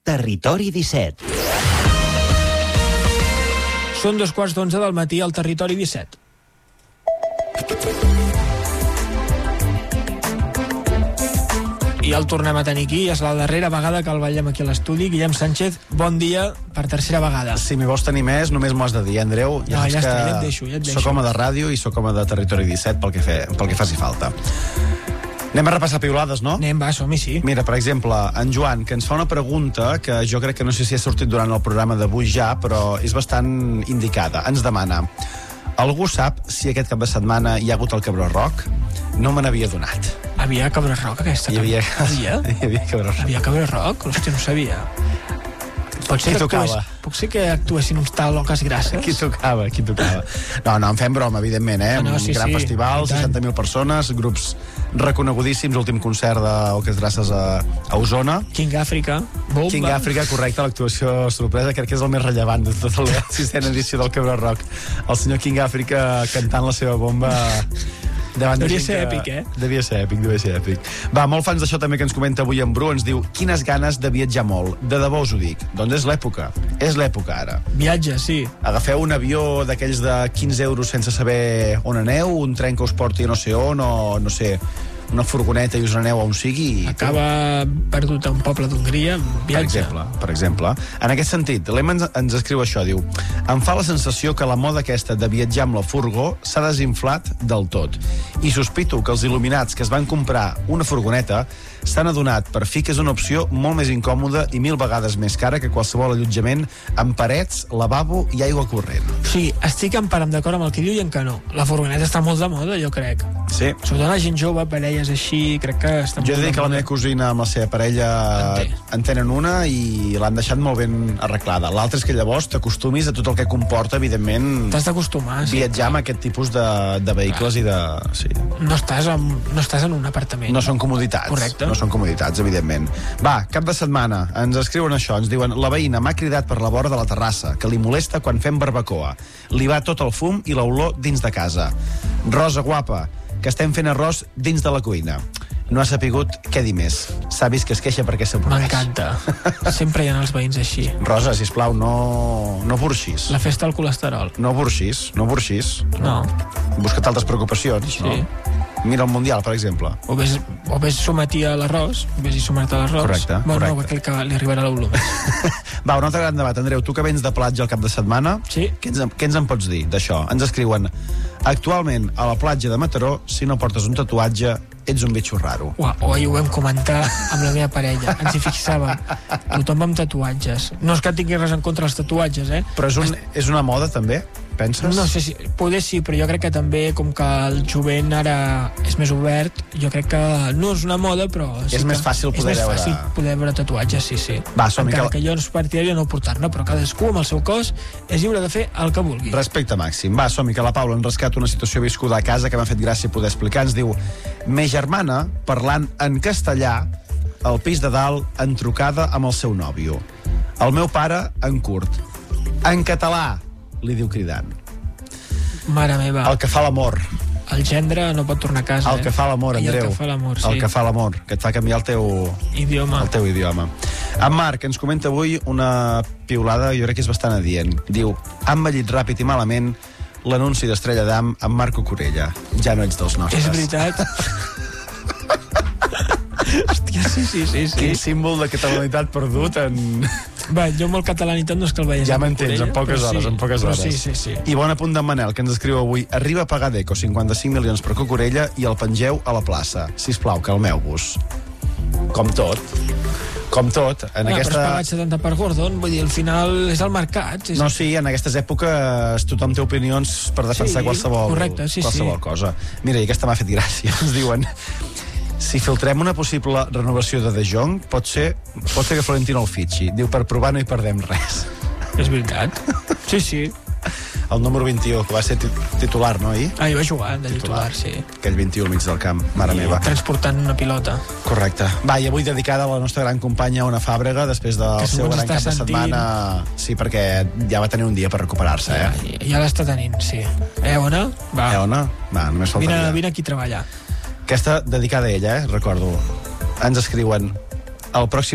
Territori 17. Són 2:15 del matí al Territori 17. I el tornem a tenir aquí, és la darrera vegada que el veiem aquí a l'estudi. Guillem Sánchez, bon dia per tercera vegada. Si m'hi vols tenir més, només m'ho has de dir, Andreu. Ja està, ja et deixo. Soc home de ràdio i soc home de Territori 17 pel que faci falta. Anem a repassar piulades, no? Anem, va, som-hi, sí. Mira, per exemple, en Joan, que ens fa una pregunta que jo crec que no sé si ha sortit durant el programa d'avui ja, però és bastant indicada. Ens demana: algú sap si aquest cap de setmana hi ha hagut el Cabró Rock? No me n'havia donat. Havia Cabró Rock aquesta? Hi havia Cabró Rock. Havia Cabró Rock? Hòstia, no sabia. Pot ser que actuessin uns tal Loques Grasses? Qui tocava? No, en fem broma, evidentment, No, un gran festival, 60.000 persones, grups reconegudíssims, últim concert de Loques Grasses a Osona. King Africa, bomba. King Africa, correcte, l'actuació sorpresa, crec que és el més rellevant de tota la sisena edició del Cabró Rock. El senyor King Africa cantant la seva bomba... Devia ser èpic, eh? Devia ser èpic. Va, molt fans d'això també que ens comenta avui en Bru, ens diu: quines ganes de viatjar molt, de debò us ho dic. Doncs és l'època ara. Viatge, sí. Agafeu un avió d'aquells de 15 euros sense saber on aneu, un tren que us porti no sé on, o no sé, una furgoneta i us aneu on sigui. Acaba perdut a un poble d'Hongria, viatge. Per exemple. En aquest sentit, l'Emma ens escriu això, diu: em fa la sensació que la moda aquesta de viatjar amb la furgó s'ha desinflat del tot. I sospito que els il·luminats que es van comprar una furgoneta s'han adonat per fi que és una opció molt més incòmoda i 1000 vegades més cara que qualsevol allotjament amb parets, lavabo i aigua corrent. Sí, estic en part d'acord amb el que diu i en que no. La furgoneta està molt de moda, jo crec. Sí. Sobretot la gent jove, parelles així, crec que està molt de moda. Jo he dit que la meva cosina amb la seva parella en tenen una i l'han deixat molt ben arreglada. L'altre és que llavors t'acostumis a tot el que comporta, evidentment... T'has d'acostumar, sí. Viatjar amb aquest tipus de vehicles i de... Sí. No estàs en un apartament. No són comoditats. Correcte. No són comoditats, evidentment. Va, cap de setmana, ens escriuen això, ens diuen: la veïna m'ha cridat per la vora de la terrassa, que li molesta quan fem barbacoa. Li va tot el fum i l'olor dins de casa. Rosa guapa, que estem fent arròs dins de la cuina. No ha sapigut què dir més. S'ha vist que es queixa perquè s'avorreix. M'encanta. Sempre hi ha els veïns així. Rosa, sisplau, no burxis. La festa al colesterol. No burxis. No. Busca't altres preocupacions, sí. No? Mira el Mundial, per exemple. O ves sometir a l'arròs. Correcte. No, aquell que li arribarà l'olor. Va, un altre gran debat. Andreu, tu que vens de platja al cap de setmana, sí. Què ens en pots dir d'això? Ens escriuen: actualment, a la platja de Mataró, si no portes un tatuatge, ets un bitxo raro. Ahir ho vam comentar amb la meva parella. Ens hi fixàvem. Tothom amb tatuatges. No és que tingui res en contra dels tatuatges, eh? Però és una moda, també? Penses? No sé si... Poder sí, però jo crec que també, com que el jovent ara és més obert, jo crec que no és una moda, però... Sí, és més fàcil poder veure... És més fàcil poder veure tatuatges, sí. Va, som-hi. Encara que jo no és partidari de no portar-ne, però cadascú amb el seu cos és lliure de fer el que vulgui. Respecte màxim. Va, som-hi, que la Paula ens rescata una situació viscuda a casa que m'ha fet gràcia poder explicar. Ens diu: me germana, parlant en castellà, al pis de dalt, en trucada amb el seu nòvio. El meu pare, en curt. En català, li diu cridant. Mare meva. El que fa l'amor. El gendre no pot tornar a casa, El que fa l'amor, Andreu. El que fa l'amor, sí. El que fa l'amor, que et fa canviar el teu idioma. En Marc ens comenta avui una piulada, jo crec que és bastant adient. Diu: han ballit ràpid i malament l'anunci d'Estrella d'Am amb Marco Corella. Ja no ets dels nostres. És veritat. Hòstia, sí. Quin símbol de catalanitat perdut en... Va, jo amb el catalanitat no és que el veies. Ja m'entens, en poques hores. Sí. I bon apunt d'en Manel, que ens escriu avui: arriba a pagar d'Eco 55 milions per Cucurella i el pengeu a la plaça. Sisplau, calmeu-vos. Com tot. Però has pagat 70 per Gordon, vull dir, al final és el mercat. No, sí, en aquestes èpoques tothom té opinions per defensar qualsevol cosa. Mira, i aquesta m'ha fet gràcia. Ens diuen: si filtrem una possible renovació de De Jong, pot ser que Florentino el fitxi. Diu: per provar no hi perdem res. És veritat. Sí. El número 21, que va ser titular, no, ahir? Ahir va jugar de titular, sí. Aquell 21 al mig del camp, mare meva. Transportant una pilota. Correcte. Va, i avui dedicada a la nostra gran companya Ona Fàbrega, després del seu gran cap de setmana. Sí, perquè ja va tenir un dia per recuperar-se, Ja l'està tenint, sí. Ona? Va. Ona? Va, només faltaria. Vine aquí a treballar. Aquesta dedicada a ella, recordo. Ens escriuen: el pròxim